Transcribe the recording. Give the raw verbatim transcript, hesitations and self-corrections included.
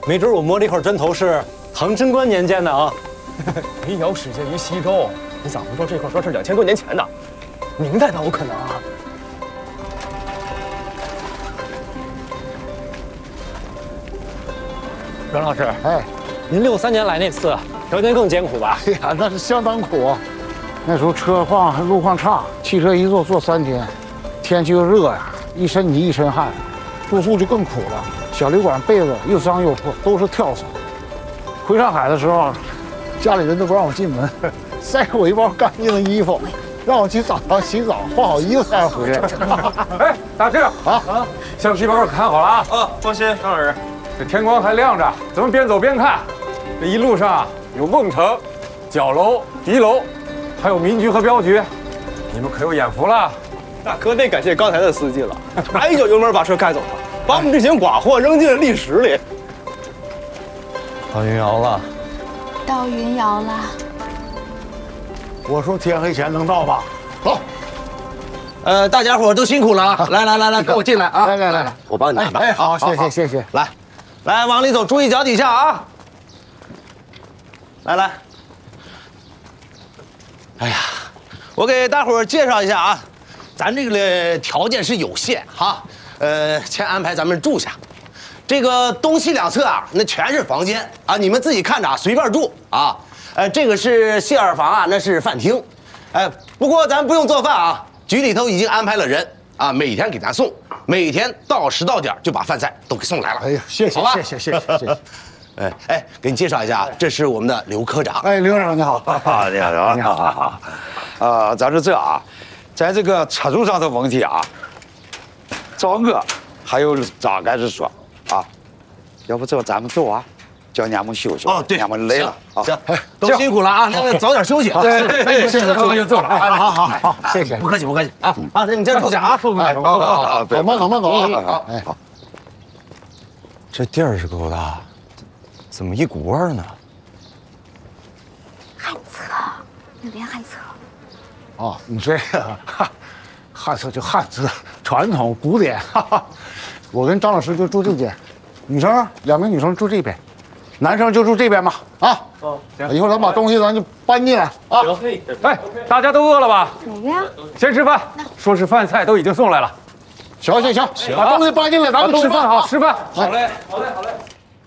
没准我摸这块砖头是唐贞观年间的啊。 煤窑始建于西周，你咋不说这块砖是两千多年前的？明代哪有可能啊？ 阮老师， 哎， 您六三年来那次条件更艰苦吧？ 哎呀，那是相当苦啊。那时候车况路况差，汽车一坐坐三天，天气又热呀，一身泥一身汗，住宿就更苦了。小旅馆被子又脏又破，都是跳蚤。回上海的时候，家里人都不让我进门，塞给我一包干净的衣服，让我去澡堂洗澡，换好衣服才回来。 哎，大志啊啊，橡皮包可看好了啊！ 啊，放心，张老师。 这天光还亮着，咱们边走边看。这一路上有瓮城、角楼、敌楼，还有民局和镖局，你们可有眼福了。 那可得感谢刚才的司机了，他一脚油门把车开走了，把我们这群寡货扔进了历史里。 到云瑶了， 到云瑶了。 我说天黑前能到吧？走。 呃，大家伙都辛苦了啊！来来来来，跟我进来啊！ 来来来来， 我帮你拿吧。 哎，好，谢谢谢谢。 来，来往里走，注意脚底下啊！来来。哎呀，我给大伙儿介绍一下啊，咱这个条件是有限哈，呃，先安排咱们住下。这个东西两侧啊，那全是房间啊，你们自己看着啊，随便住啊。呃，这个是谢二房啊，那是饭厅。哎，不过咱不用做饭啊。局里头已经安排了人啊，每天给咱送，每天到时到点就把饭菜都给送来了。 哎呀，谢谢， 好吧， 谢谢，谢谢，谢谢。 哎哎，给你介绍一下，这是我们的刘科长。 哎，刘科长你好， 啊，你好，你好，啊，啊，咱是这啊，在这个车主上的问题啊，找我还有张干事说啊，要不这咱们走啊。叫俺们休息哦，对， 俺们累了啊， 行，都辛苦了啊，那个早点休息。 对对，谢谢， 那就走了。 哎，好好好，谢谢， 不客气，不客气啊啊，那你先坐下啊， 哎，好好好，走慢走慢走啊，哎，好。 这地儿是够大，怎么一股味儿呢？ 旱厕，那边旱厕。 哦，你这个旱厕就旱厕，传统古典。哈哈，我跟张老师就住这间。女生两名女生住这边，男生就住这边吧。啊，哦，行，一会儿咱把东西咱就搬进来啊。 行，哎，大家都饿了吧？ 哪个呀？ 先吃饭。说是饭菜都已经送来了。 行行行，把东西搬进来，咱们吃饭啊， 吃饭。 好嘞，好嘞，好嘞。